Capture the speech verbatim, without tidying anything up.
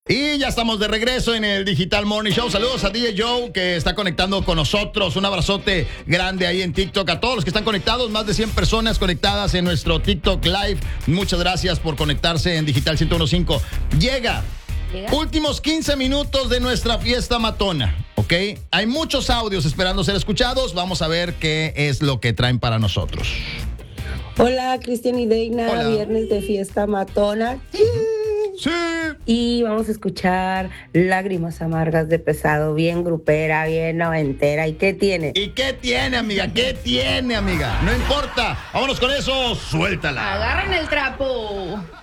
Y ya estamos de regreso en el Digital Morning Show. Saludos a D J Joe, que está conectando con nosotros. Un abrazote grande ahí en TikTok. A todos los que están conectados, más de cien personas conectadas en nuestro TikTok Live. Muchas gracias por conectarse en Digital ciento uno punto cinco. Llega. ¿Llega? Últimos quince minutos de nuestra fiesta matona, ¿ok? Hay muchos audios esperando ser escuchados. Vamos a ver qué es lo que traen para nosotros. Hola, Cristian y Deina. Hola. Viernes de fiesta matona. Sí. Y vamos a escuchar Lágrimas Amargas de Pesado, bien grupera, bien noventera. ¿Y qué tiene? ¿Y qué tiene, amiga? ¿Qué tiene, amiga? No importa. Vámonos con eso. Suéltala. Agarren el trapo.